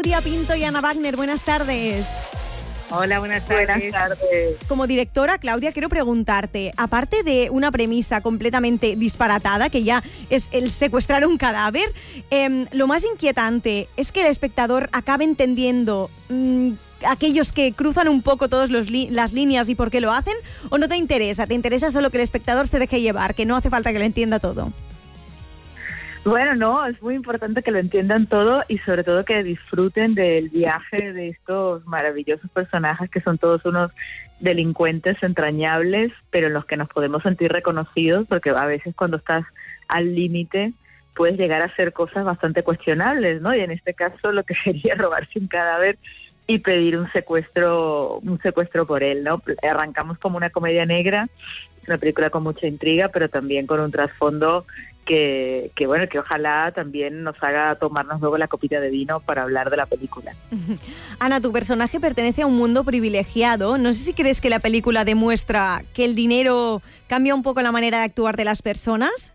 Claudia Pinto y Ana Wagner, buenas tardes. Hola, buenas tardes. Buenas tardes. Como directora, Claudia, quiero preguntarte, aparte de una premisa completamente disparatada, que ya es el secuestrar un cadáver, lo más inquietante es que el espectador acabe entendiendo aquellos que cruzan un poco todas las líneas y por qué lo hacen, ¿o no te interesa? ¿Te interesa solo que el espectador se deje llevar, que no hace falta que lo entienda todo? Bueno, no, es muy importante que lo entiendan todo y sobre todo que disfruten del viaje de estos maravillosos personajes que son todos unos delincuentes entrañables, pero en los que nos podemos sentir reconocidos, porque a veces cuando estás al límite puedes llegar a hacer cosas bastante cuestionables, ¿no? Y en este caso lo que sería robarse un cadáver y pedir un secuestro por él, ¿no? Arrancamos como una comedia negra, una película con mucha intriga, pero también con un trasfondo que ojalá también nos haga tomarnos luego la copita de vino para hablar de la película. Ana, tu personaje pertenece a un mundo privilegiado. No sé si crees que la película demuestra que el dinero cambia un poco la manera de actuar de las personas.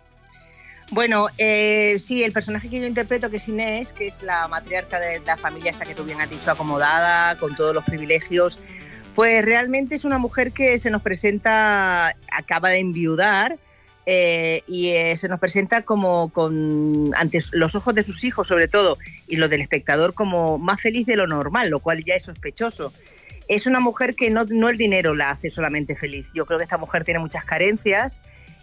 Bueno, sí, el personaje que yo interpreto, que es Inés, que es la matriarca de la familia esta que tú bien has dicho, acomodada, con todos los privilegios, pues realmente es una mujer que se nos presenta, acaba de enviudar, y se nos presenta como ante los ojos de sus hijos sobre todo y los del espectador como más feliz de lo normal, lo cual ya es sospechoso. Es una mujer que no el dinero la hace solamente feliz. Yo creo que esta mujer tiene muchas carencias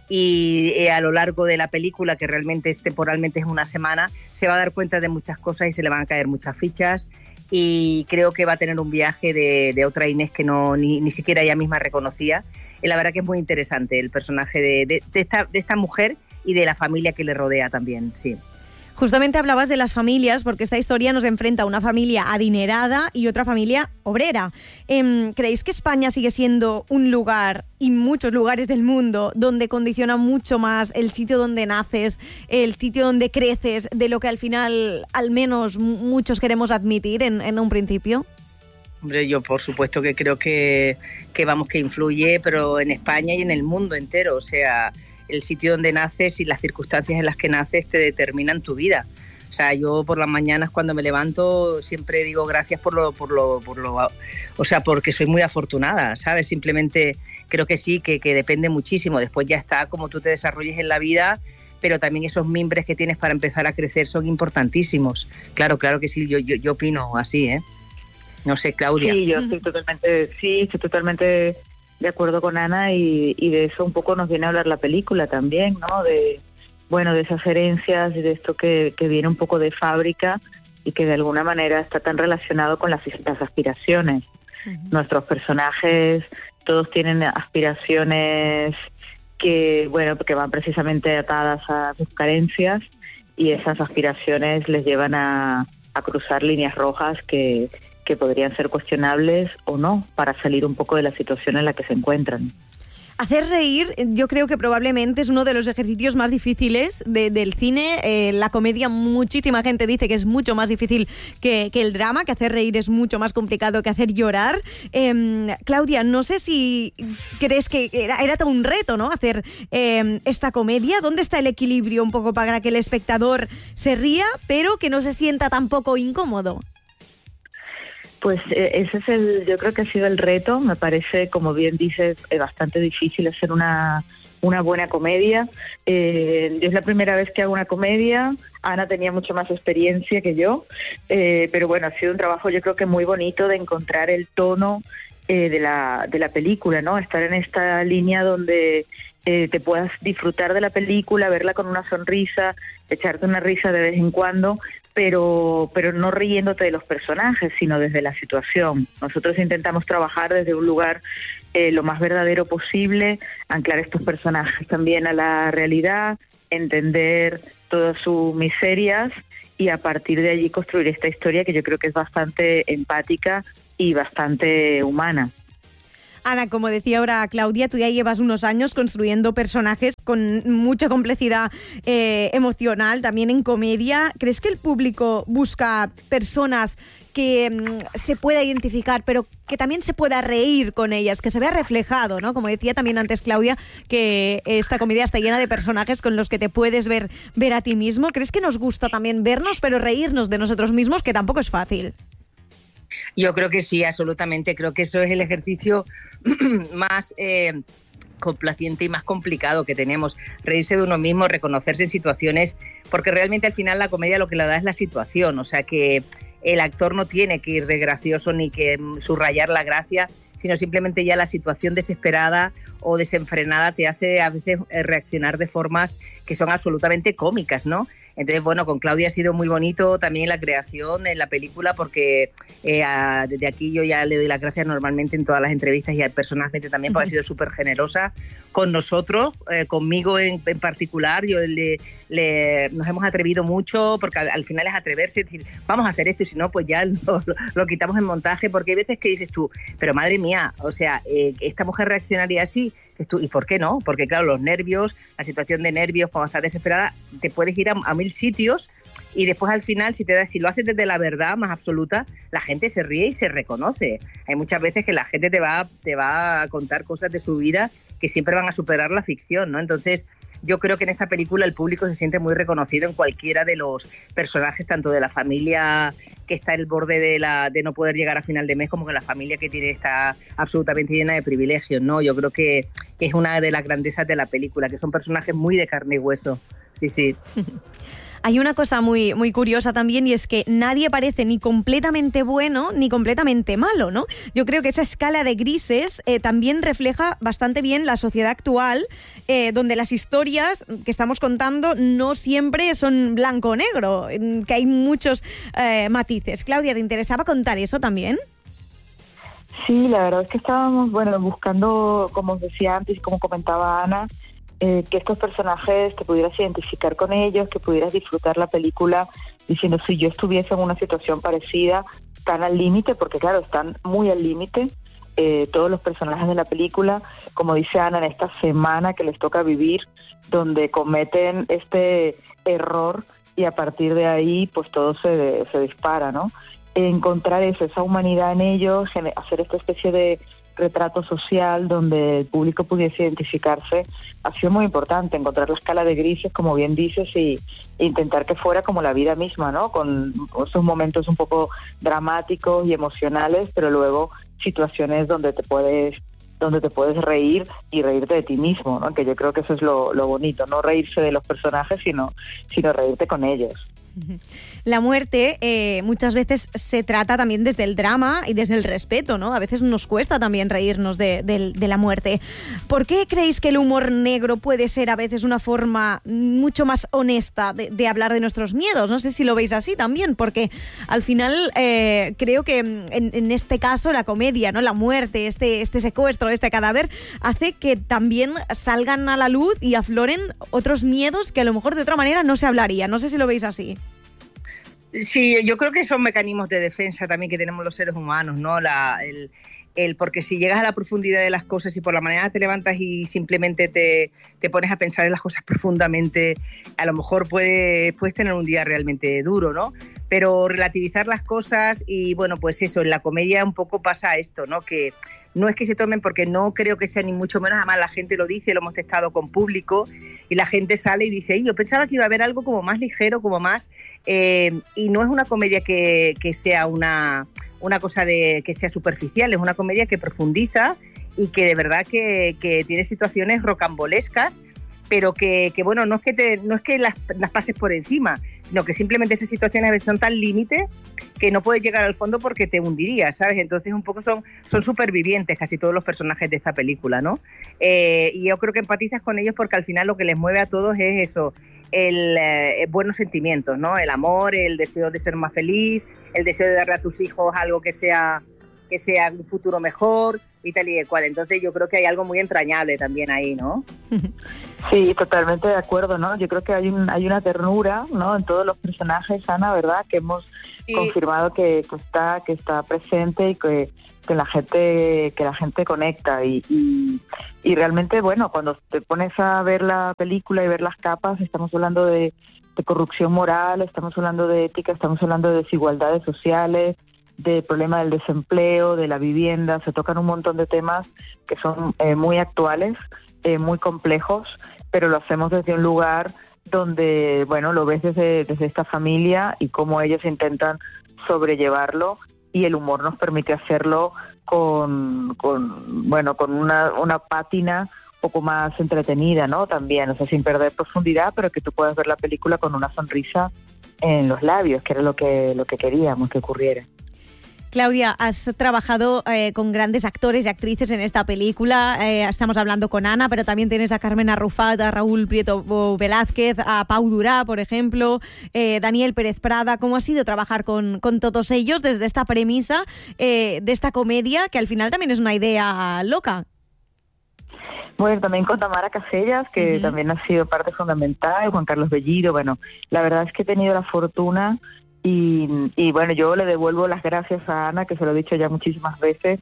y a lo largo de la película, que realmente temporalmente es una semana, se va a dar cuenta de muchas cosas y se le van a caer muchas fichas, y creo que va a tener un viaje de otra Inés que ni siquiera ella misma reconocía. Y la verdad que es muy interesante el personaje de esta mujer y de la familia que le rodea también, sí. Justamente hablabas de las familias, porque esta historia nos enfrenta a una familia adinerada y otra familia obrera. ¿Creéis que España sigue siendo un lugar, y muchos lugares del mundo, donde condiciona mucho más el sitio donde naces, el sitio donde creces, de lo que al final, al menos muchos queremos admitir en un principio? Hombre, yo por supuesto que creo que influye, pero en España y en el mundo entero. O sea, el sitio donde naces y las circunstancias en las que naces te determinan tu vida. O sea, yo por las mañanas cuando me levanto siempre digo gracias porque soy muy afortunada, ¿sabes? Simplemente creo que sí, que depende muchísimo. Después ya está como tú te desarrolles en la vida, pero también esos mimbres que tienes para empezar a crecer son importantísimos. Claro que sí, yo opino así, ¿eh? No sé, Claudia. Sí, yo estoy totalmente de acuerdo con Ana y de eso un poco nos viene a hablar la película también, ¿no? De esas herencias y de esto que viene un poco de fábrica y que de alguna manera está tan relacionado con las aspiraciones. Uh-huh. Nuestros personajes todos tienen aspiraciones que van precisamente atadas a sus carencias, y esas aspiraciones les llevan a cruzar líneas rojas que podrían ser cuestionables o no, para salir un poco de la situación en la que se encuentran. Hacer reír, yo creo que probablemente es uno de los ejercicios más difíciles del cine. La comedia, muchísima gente dice que es mucho más difícil que el drama, que hacer reír es mucho más complicado que hacer llorar. Claudia, no sé si crees que era todo un reto, ¿no? Hacer esta comedia. ¿Dónde está el equilibrio un poco para que el espectador se ría, pero que no se sienta tampoco incómodo? Pues yo creo que ha sido el reto. Me parece, como bien dices, bastante difícil hacer una buena comedia. Es la primera vez que hago una comedia. Ana tenía mucho más experiencia que yo, pero bueno, ha sido un trabajo yo creo que muy bonito de encontrar el tono de la película, ¿no? Estar en esta línea donde te puedas disfrutar de la película, verla con una sonrisa, echarte una risa de vez en cuando, pero no riéndote de los personajes, sino desde la situación. Nosotros intentamos trabajar desde un lugar lo más verdadero posible, anclar estos personajes también a la realidad, entender todas sus miserias y a partir de allí construir esta historia que yo creo que es bastante empática y bastante humana. Ana, como decía ahora Claudia, tú ya llevas unos años construyendo personajes con mucha complejidad emocional, también en comedia. ¿Crees que el público busca personas que se pueda identificar, pero que también se pueda reír con ellas, que se vea reflejado, ¿no? Como decía también antes Claudia, que esta comedia está llena de personajes con los que te puedes ver a ti mismo. ¿Crees que nos gusta también vernos, pero reírnos de nosotros mismos, que tampoco es fácil? Yo creo que sí, absolutamente. Creo que eso es el ejercicio más complaciente y más complicado que tenemos. Reírse de uno mismo, reconocerse en situaciones, porque realmente al final la comedia lo que le da es la situación. O sea que el actor no tiene que ir de gracioso ni que subrayar la gracia, sino simplemente ya la situación desesperada o desenfrenada te hace a veces reaccionar de formas que son absolutamente cómicas, ¿no? Entonces, bueno, con Claudia ha sido muy bonito también la creación en la película, porque desde aquí yo ya le doy las gracias normalmente en todas las entrevistas y personalmente también, porque ha sido súper generosa con nosotros, conmigo en particular. Yo nos hemos atrevido mucho, porque al final es atreverse, es decir, vamos a hacer esto, y si no, pues ya lo quitamos en montaje, porque hay veces que dices tú, pero madre mía, o sea, esta mujer reaccionaría así. Tú, ¿y por qué no? Porque claro, los nervios, la situación de nervios, cuando estás desesperada, te puedes ir a mil sitios, y después al final, si lo haces desde la verdad más absoluta, la gente se ríe y se reconoce. Hay muchas veces que la gente te va a contar cosas de su vida que siempre van a superar la ficción, ¿no? Entonces, yo creo que en esta película el público se siente muy reconocido en cualquiera de los personajes, tanto de la familia que está al borde de no poder llegar a final de mes, como que la familia que está absolutamente llena de privilegios, ¿no? Yo creo que es una de las grandezas de la película, que son personajes muy de carne y hueso. Sí, sí. Hay una cosa muy, muy curiosa también, y es que nadie parece ni completamente bueno ni completamente malo, ¿no? Yo creo que esa escala de grises también refleja bastante bien la sociedad actual, donde las historias que estamos contando no siempre son blanco o negro, que hay muchos matices. Claudia, ¿te interesaba contar eso también? Sí, la verdad es que estábamos, buscando, como os decía antes, como comentaba Ana, que estos personajes te pudieras identificar con ellos, que pudieras disfrutar la película diciendo, si yo estuviese en una situación parecida, tan al límite, porque claro, están muy al límite todos los personajes de la película, como dice Ana, en esta semana que les toca vivir, donde cometen este error y a partir de ahí pues todo se dispara, ¿no? Encontrar esa humanidad en ellos, hacer esta especie de retrato social donde el público pudiese identificarse, ha sido muy importante. Encontrar la escala de grises, como bien dices, y intentar que fuera como la vida misma, ¿no? Con esos momentos un poco dramáticos y emocionales, pero luego situaciones donde te puedes reír y reírte de ti mismo, ¿no? Que yo creo que eso es lo bonito, no reírse de los personajes, sino reírte con ellos. La muerte muchas veces se trata también desde el drama y desde el respeto, ¿no? A veces nos cuesta también reírnos de la muerte. ¿Por qué creéis que el humor negro puede ser a veces una forma mucho más honesta de hablar de nuestros miedos? No sé si lo veis así también, porque al final creo que en este caso la comedia, ¿no? La muerte, este secuestro, este cadáver, hace que también salgan a la luz y afloren otros miedos que a lo mejor de otra manera no se hablaría. No sé si lo veis así. Sí, yo creo que son mecanismos de defensa también que tenemos los seres humanos, ¿no? Porque si llegas a la profundidad de las cosas y por la mañana te levantas y simplemente te pones a pensar en las cosas profundamente, a lo mejor puedes tener un día realmente duro, ¿no? Pero relativizar las cosas y, bueno, pues eso, en la comedia un poco pasa esto, ¿no? Que no es que se tomen, porque no creo que sea ni mucho menos, además la gente lo dice, lo hemos testado con público y la gente sale y dice, yo pensaba que iba a haber algo como más ligero, como más... y no es una comedia que sea una cosa que sea superficial, es una comedia que profundiza y que de verdad que tiene situaciones rocambolescas, pero que bueno, no es que las pases por encima, sino que simplemente esas situaciones a veces son tan límite que no puedes llegar al fondo porque te hundirías, ¿sabes? Entonces un poco son supervivientes casi todos los personajes de esta película, ¿no? Y yo creo que empatizas con ellos porque al final lo que les mueve a todos es eso, buenos sentimientos, ¿no? El amor, el deseo de ser más feliz, el deseo de darle a tus hijos algo que sea un futuro mejor y tal y cual. Entonces yo creo que hay algo muy entrañable también ahí, ¿no? Sí, totalmente de acuerdo, ¿no? Yo creo que hay una ternura, ¿no? En todos los personajes, Ana, ¿verdad? Que hemos confirmado que está presente y que la gente conecta y realmente, bueno, cuando te pones a ver la película y ver las capas, estamos hablando de corrupción moral, estamos hablando de ética, estamos hablando de desigualdades sociales, del problema del desempleo, de la vivienda. Se tocan un montón de temas que son muy actuales, muy complejos, pero lo hacemos desde un lugar donde, bueno, lo ves desde esta familia y cómo ellos intentan sobrellevarlo, y el humor nos permite hacerlo con una pátina un poco más entretenida, ¿no? También, o sea, sin perder profundidad, pero que tú puedas ver la película con una sonrisa en los labios, que era lo que queríamos que ocurriera. Claudia, has trabajado con grandes actores y actrices en esta película. Estamos hablando con Ana, pero también tienes a Carmen Arrufat, a Raúl Prieto Velázquez, a Pau Durá, por ejemplo, Daniel Pérez Prada. ¿Cómo ha sido trabajar con todos ellos desde esta premisa de esta comedia, que al final también es una idea loca? Bueno, también con Tamara Casellas, que también ha sido parte fundamental, Juan Carlos Bellido. Bueno, la verdad es que he tenido la fortuna y bueno, yo le devuelvo las gracias a Ana, que se lo he dicho ya muchísimas veces,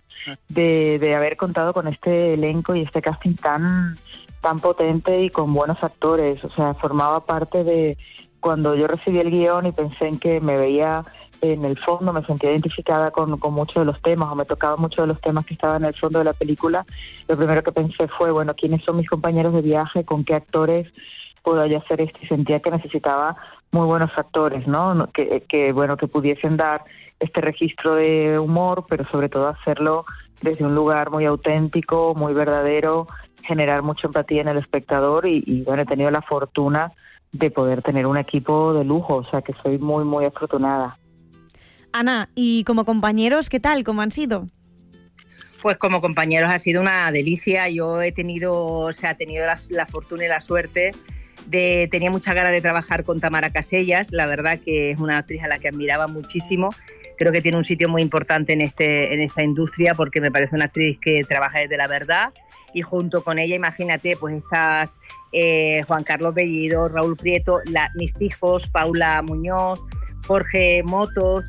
de haber contado con este elenco y este casting tan potente y con buenos actores. O sea, formaba parte de cuando yo recibí el guión y pensé en que me veía en el fondo, me sentía identificada con muchos de los temas, o me tocaba muchos de los temas que estaban en el fondo de la película. Lo primero que pensé fue, bueno, ¿quiénes son mis compañeros de viaje? ¿Con qué actores puedo yo hacer esto? Y sentía que necesitaba muy buenos actores, ¿no? Que pudiesen dar este registro de humor, pero sobre todo hacerlo desde un lugar muy auténtico, muy verdadero, generar mucha empatía en el espectador y bueno, he tenido la fortuna de poder tener un equipo de lujo, o sea que soy muy, muy afortunada. Ana, y como compañeros, ¿qué tal? ¿Cómo han sido? Pues como compañeros ha sido una delicia. Yo he tenido la fortuna y la suerte tenía muchas ganas de trabajar con Tamara Casellas. La verdad que es una actriz a la que admiraba muchísimo. Creo que tiene un sitio muy importante en esta industria, porque me parece una actriz que trabaja desde la verdad. Y junto con ella, imagínate, pues estás Juan Carlos Bellido, Raúl Prieto, mis hijos, Paula Muñoz, Jorge Motos,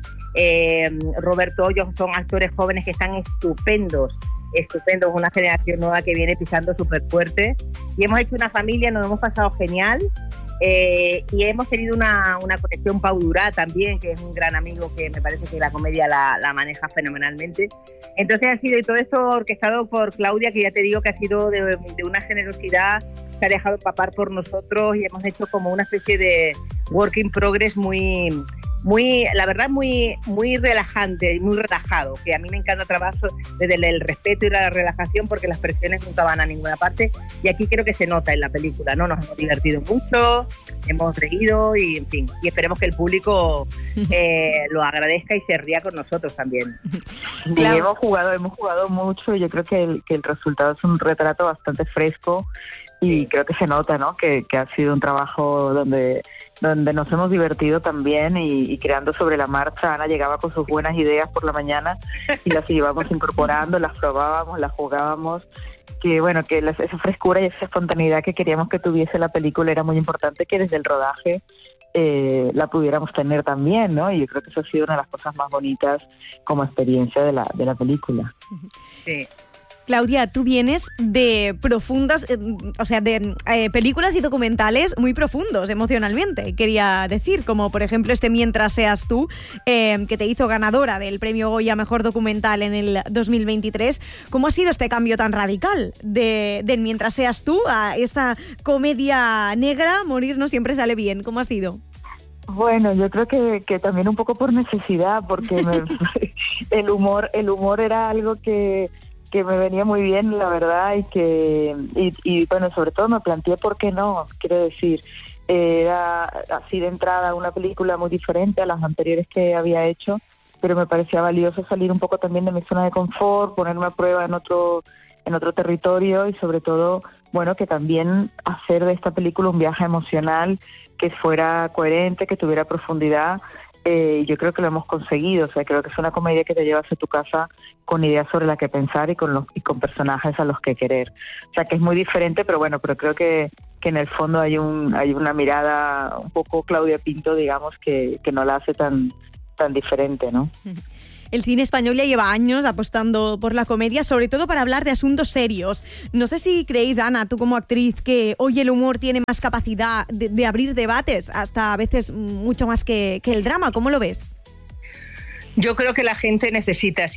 Roberto Hoyos. Son actores jóvenes que están estupendos, una generación nueva que viene pisando súper fuerte, y hemos hecho una familia, nos hemos pasado genial, y hemos tenido una conexión. Pau Durá también, que es un gran amigo, que me parece que la comedia la maneja fenomenalmente. Entonces ha sido todo esto orquestado por Claudia, que ya te digo que ha sido de una generosidad, se ha dejado papar por nosotros y hemos hecho como una especie de work in progress muy, la verdad, muy relajante, muy relajado, que a mí me encanta trabajar desde el respeto y la relajación, porque las presiones nunca van a ninguna parte, y aquí creo que se nota en la película, ¿no? Nos hemos divertido mucho, hemos reído y, en fin, y esperemos que el público lo agradezca y se ría con nosotros también. Claro. Hemos jugado mucho, y yo creo que el resultado es un retrato bastante fresco, y creo que se nota, ¿no? Que ha sido un trabajo donde nos hemos divertido también y creando sobre la marcha. Ana llegaba con sus buenas ideas por la mañana y las íbamos incorporando, las probábamos, las jugábamos. Que bueno, que esa frescura y esa espontaneidad que queríamos que tuviese la película era muy importante, que desde el rodaje la pudiéramos tener también, ¿no? Y yo creo que eso ha sido una de las cosas más bonitas como experiencia de la película. Sí. Claudia, tú vienes de profundas, películas y documentales muy profundos emocionalmente, quería decir, como por ejemplo Mientras seas tú, que te hizo ganadora del premio Goya Mejor Documental en el 2023. ¿Cómo ha sido este cambio tan radical de Mientras seas tú a esta comedia negra? Morir no siempre sale bien. ¿Cómo ha sido? Bueno, yo creo que también un poco por necesidad, porque el humor era algo que me venía muy bien, la verdad, y bueno, sobre todo me planteé por qué no. Quiero decir, era así de entrada una película muy diferente a las anteriores que había hecho, pero me parecía valioso salir un poco también de mi zona de confort, ponerme a prueba en otro territorio, y sobre todo, bueno, que también hacer de esta película un viaje emocional que fuera coherente, que tuviera profundidad. Yo creo que lo hemos conseguido. O sea, creo que es una comedia que te llevas a tu casa con ideas sobre las que pensar y con personajes a los que querer. O sea, que es muy diferente, pero creo que en el fondo hay una mirada un poco Claudia Pinto, digamos, que no la hace tan tan diferente, ¿no? El cine español ya lleva años apostando por la comedia, sobre todo para hablar de asuntos serios. No sé si creéis, Ana, tú como actriz, que hoy el humor tiene más capacidad de abrir debates, hasta a veces mucho más que el drama. ¿Cómo lo ves? Yo creo que la gente necesita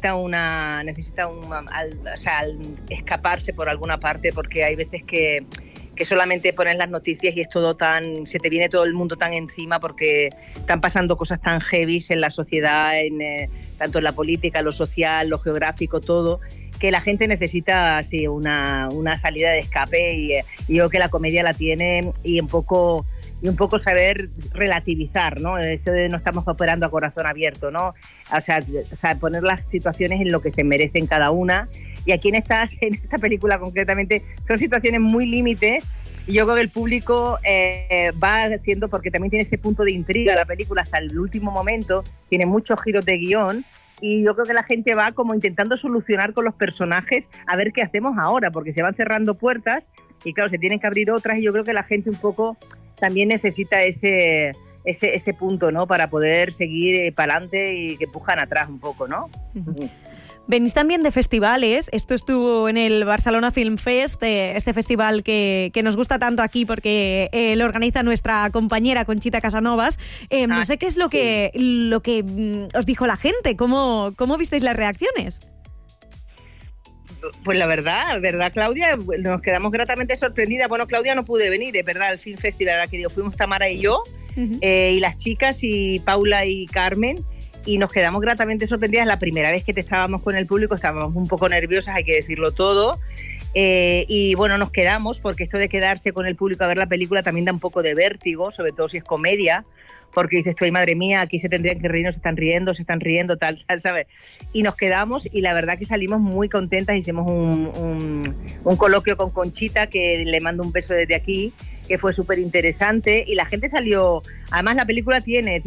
escaparse por alguna parte, porque hay veces que solamente pones las noticias y es todo se te viene todo el mundo tan encima, porque están pasando cosas tan heavy en la sociedad, tanto en la política, lo social, lo geográfico, todo, que la gente necesita una salida de escape, y yo creo que la comedia la tiene, y un poco saber relativizar, ¿no? Eso de no estamos operando a corazón abierto, ¿no? O sea, poner las situaciones en lo que se merecen cada una. Y aquí en esta película concretamente son situaciones muy límites, y yo creo que el público va haciendo, porque también tiene ese punto de intriga la película hasta el último momento, tiene muchos giros de guión, y yo creo que la gente va como intentando solucionar con los personajes a ver qué hacemos ahora, porque se van cerrando puertas y claro, se tienen que abrir otras, y yo creo que la gente un poco también necesita ese punto, ¿no? Para poder seguir para adelante y que empujan atrás un poco, ¿no? Venís también de festivales. Esto estuvo en el Barcelona Film Fest, este festival que nos gusta tanto aquí porque lo organiza nuestra compañera Conchita Casanovas. No sé qué es lo que os dijo la gente. ¿Cómo visteis las reacciones? Pues la verdad, Claudia, nos quedamos gratamente sorprendidas. Bueno, Claudia no pude venir, es verdad, al Film Festival, aquí fuimos Tamara y yo, y las chicas, y Paula y Carmen, y nos quedamos gratamente sorprendidas. La primera vez que estábamos con el público estábamos un poco nerviosas, hay que decirlo todo, y bueno, nos quedamos, porque esto de quedarse con el público a ver la película también da un poco de vértigo, sobre todo si es comedia, porque dices tú, ay, madre mía, aquí se tendrían que reír, no se están riendo, tal, ¿sabes? Y nos quedamos, y la verdad que salimos muy contentas. Hicimos un coloquio con Conchita, que le mando un beso desde aquí, que fue súper interesante, y la gente salió. Además, la película tiene,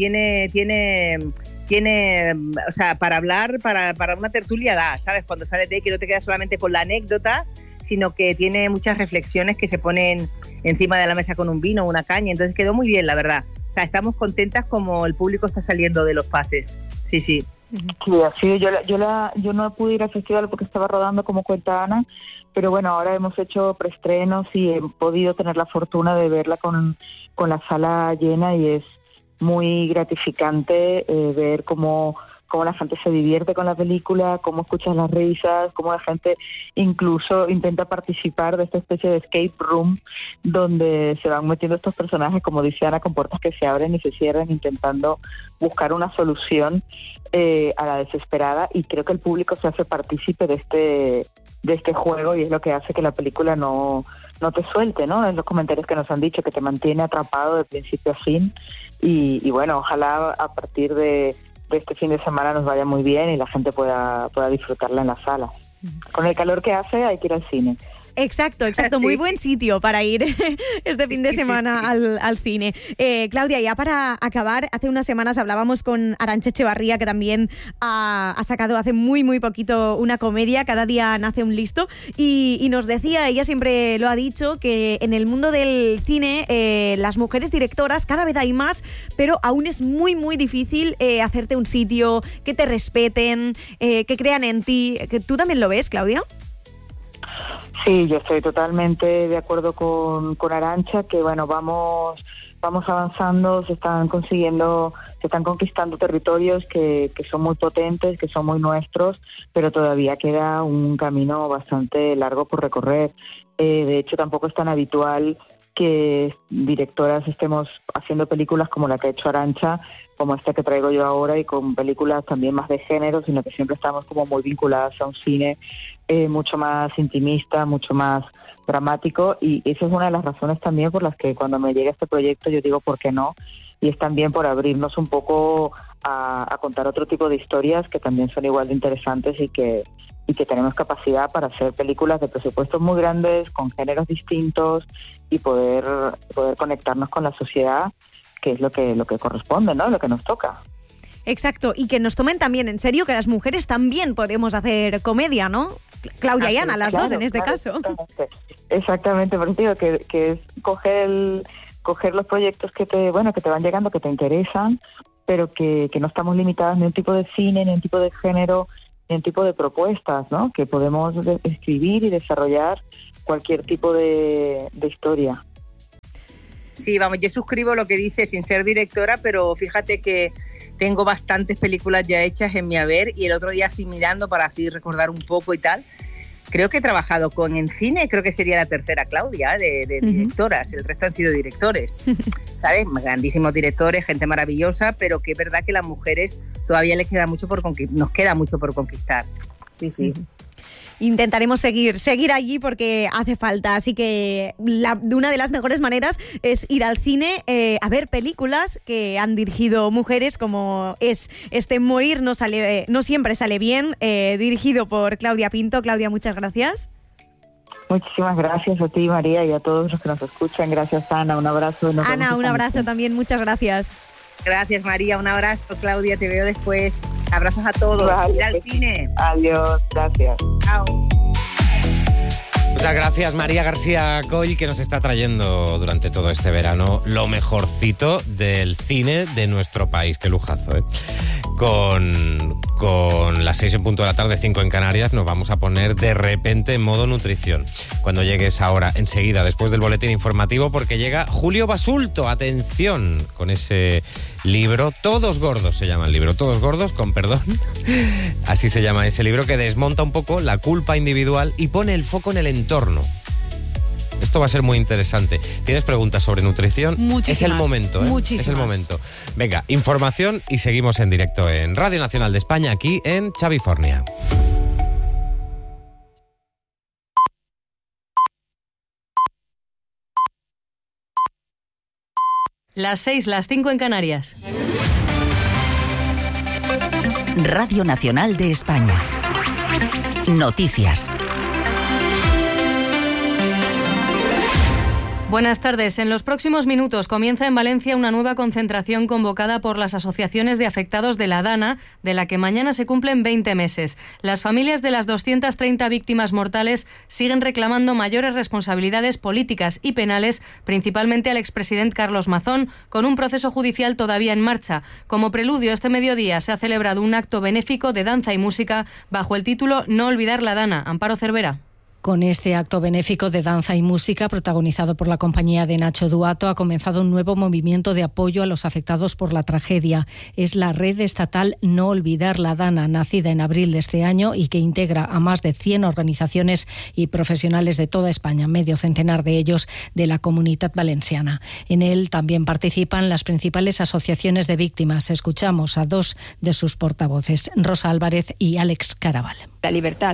o sea, para hablar, para una tertulia da, ¿sabes? Cuando sales de ahí, que no te quedas solamente con la anécdota, sino que tiene muchas reflexiones que se ponen encima de la mesa con un vino o una caña. Entonces quedó muy bien, la verdad. O sea, estamos contentas como el público está saliendo de los pases. Sí. Sí, así yo no pude ir al festival porque estaba rodando, como cuenta Ana, pero bueno, ahora hemos hecho preestrenos y he podido tener la fortuna de verla con la sala llena, y es muy gratificante ver cómo la gente se divierte con la película, cómo escuchas las risas, cómo la gente incluso intenta participar de esta especie de escape room donde se van metiendo estos personajes, como dice Ana, con puertas que se abren y se cierran, intentando buscar una solución a la desesperada, y creo que el público se hace partícipe de este juego, y es lo que hace que la película no te suelte, ¿no? En los comentarios que nos han dicho, que te mantiene atrapado de principio a fin, y bueno, ojalá a partir de este fin de semana nos vaya muy bien y la gente pueda disfrutarla en la sala. Con el calor que hace hay que ir al cine. Exacto. Sí. Muy buen sitio para ir este fin de semana al cine. Claudia, ya para acabar, hace unas semanas hablábamos con Arantxa Echevarría, que también ha sacado hace muy, muy poquito una comedia, Cada día nace un listo, y nos decía, ella siempre lo ha dicho, que en el mundo del cine las mujeres directoras cada vez hay más, pero aún es muy, muy difícil hacerte un sitio, que te respeten, que crean en ti. ¿Tú también lo ves, Claudia? Sí, yo estoy totalmente de acuerdo con Arantxa, que bueno, vamos avanzando, se están conquistando territorios que son muy potentes, que son muy nuestros, pero todavía queda un camino bastante largo por recorrer. De hecho, tampoco es tan habitual que directoras estemos haciendo películas como la que ha hecho Arantxa, como esta que traigo yo ahora, y con películas también más de género, sino que siempre estamos como muy vinculadas a un cine mucho más intimista, mucho más dramático, y esa es una de las razones también por las que cuando me llega este proyecto yo digo ¿por qué no? Y es también por abrirnos un poco a contar otro tipo de historias que también son igual de interesantes, y que tenemos capacidad para hacer películas de presupuestos muy grandes, con géneros distintos, y poder conectarnos con la sociedad, que es lo que corresponde, ¿no? Lo que nos toca. Exacto, y que nos tomen también en serio que las mujeres también podemos hacer comedia, ¿no? Claudia y Ana, las dos en este caso. Exactamente, por eso digo que es coger los proyectos que te van llegando, que te interesan, pero que no estamos limitadas ni a un tipo de cine, ni a un tipo de género, ni a un tipo de propuestas, ¿no? Que podemos escribir y desarrollar cualquier tipo de historia. Sí, vamos, yo suscribo lo que dice sin ser directora, pero fíjate que tengo bastantes películas ya hechas en mi haber, y el otro día así mirando para así recordar un poco y tal, creo que he trabajado en cine, creo que sería la tercera Claudia de directoras, el resto han sido directores, ¿sabes? Grandísimos directores, gente maravillosa, pero que es verdad que las mujeres todavía les queda mucho nos queda mucho por conquistar. Sí. Intentaremos seguir allí porque hace falta, así que una de las mejores maneras es ir al cine a ver películas que han dirigido mujeres, como es Morir no siempre sale bien, dirigido por Claudia Pinto. Claudia, muchas gracias. Muchísimas gracias a ti, María, y a todos los que nos escuchan. Gracias, Ana, un abrazo. Ana, un abrazo también, muchas gracias. Gracias, María, un abrazo. Claudia, te veo después. Abrazos a todos. Vale. Ir al cine. Adiós, gracias. Chao. Muchas gracias, María García Coll, que nos está trayendo durante todo este verano lo mejorcito del cine de nuestro país. Qué lujazo, ¿eh? Con las 6 en punto de la tarde, 5 en Canarias, nos vamos a poner de repente en modo nutrición. Cuando llegue esa hora, enseguida, después del boletín informativo, porque llega Julio Basulto, atención, con ese libro, Todos Gordos se llama el libro, Todos Gordos, con perdón, así se llama ese libro, que desmonta un poco la culpa individual y pone el foco en el entorno. Esto va a ser muy interesante. ¿Tienes preguntas sobre nutrición? Muchísimas. Es el momento, ¿eh? Muchísimas. Es el momento. Venga, información y seguimos en directo en Radio Nacional de España, aquí en Chavifornia. Las 6, las 5 en Canarias. Radio Nacional de España. Noticias. Buenas tardes. En los próximos minutos comienza en Valencia una nueva concentración convocada por las asociaciones de afectados de la Dana, de la que mañana se cumplen 20 meses. Las familias de las 230 víctimas mortales siguen reclamando mayores responsabilidades políticas y penales, principalmente al expresidente Carlos Mazón, con un proceso judicial todavía en marcha. Como preludio, este mediodía se ha celebrado un acto benéfico de danza y música bajo el título No olvidar la Dana. Amparo Cervera. Con este acto benéfico de danza y música, protagonizado por la compañía de Nacho Duato, ha comenzado un nuevo movimiento de apoyo a los afectados por la tragedia. Es la red estatal No olvidar la Dana, nacida en abril de este año y que integra a más de 100 organizaciones y profesionales de toda España, medio centenar de ellos de la Comunitat Valenciana. En él también participan las principales asociaciones de víctimas. Escuchamos a dos de sus portavoces, Rosa Álvarez y Àlex Caraval. La libertad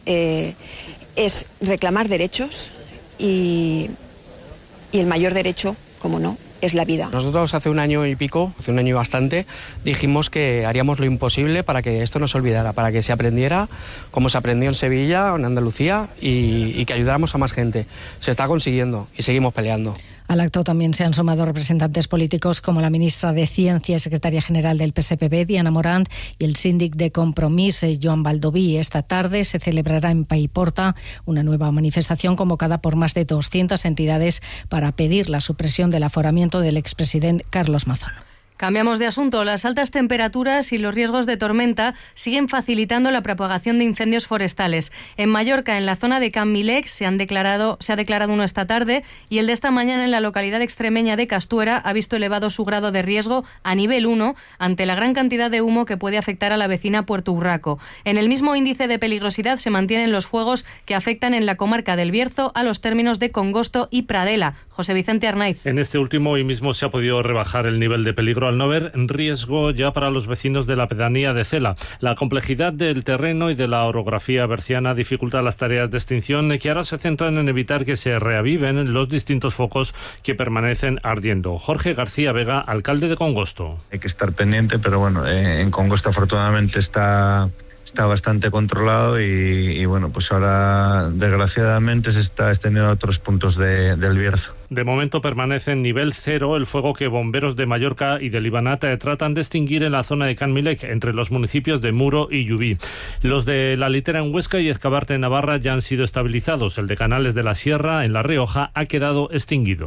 es reclamar derechos y el mayor derecho, como no, es la vida. Nosotros hace un año y pico, hace un año y bastante, dijimos que haríamos lo imposible para que esto no se olvidara, para que se aprendiera como se aprendió en Sevilla o en Andalucía y que ayudáramos a más gente. Se está consiguiendo y seguimos peleando. Al acto también se han sumado representantes políticos como la ministra de Ciencia y secretaria general del PSPB, Diana Morant, y el síndic de Compromís, Joan Baldoví. Esta tarde se celebrará en Paiporta una nueva manifestación convocada por más de 200 entidades para pedir la supresión del aforamiento del expresidente Carlos Mazón. Cambiamos de asunto. Las altas temperaturas y los riesgos de tormenta siguen facilitando la propagación de incendios forestales. En Mallorca, en la zona de Can Milec, se ha declarado uno esta tarde, y el de esta mañana en la localidad extremeña de Castuera ha visto elevado su grado de riesgo a nivel 1 ante la gran cantidad de humo que puede afectar a la vecina Puerto Urraco. En el mismo índice de peligrosidad se mantienen los fuegos que afectan en la comarca del Bierzo a los términos de Congosto y Pradela. José Vicente Arnaiz. En este último, hoy mismo se ha podido rebajar el nivel de peligro al no haber riesgo ya para los vecinos de la pedanía de Cela. La complejidad del terreno y de la orografía berciana dificulta las tareas de extinción, que ahora se centran en evitar que se reaviven los distintos focos que permanecen ardiendo. Jorge García Vega, alcalde de Congosto. Hay que estar pendiente, pero bueno, en Congosto afortunadamente está bastante controlado y bueno, pues ahora desgraciadamente se está extendiendo a otros puntos del Bierzo. De momento permanece en nivel 0 el fuego que bomberos de Mallorca y de Libanata tratan de extinguir en la zona de Can Milec, entre los municipios de Muro y Llubí. Los de La Litera en Huesca y Escabarte en Navarra ya han sido estabilizados. El de Canales de la Sierra, en La Rioja, ha quedado extinguido.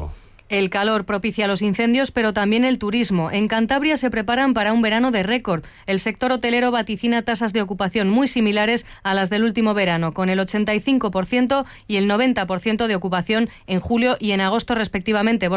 El calor propicia los incendios, pero también el turismo. En Cantabria se preparan para un verano de récord. El sector hotelero vaticina tasas de ocupación muy similares a las del último verano, con el 85% y el 90% de ocupación en julio y en agosto respectivamente.